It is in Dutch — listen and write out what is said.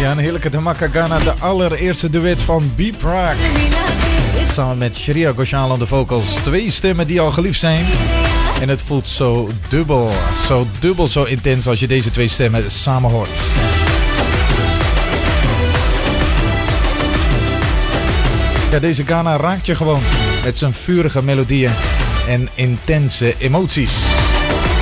Ja, een heerlijke Dhamaka Ghana, de allereerste duet van B-Praak. Samen met Shreya Ghoshal aan de vocals. 2 stemmen die al geliefd zijn. En het voelt zo dubbel zo intens als je deze 2 stemmen samen hoort. Ja, deze Ghana raakt je gewoon met zijn vurige melodieën en intense emoties.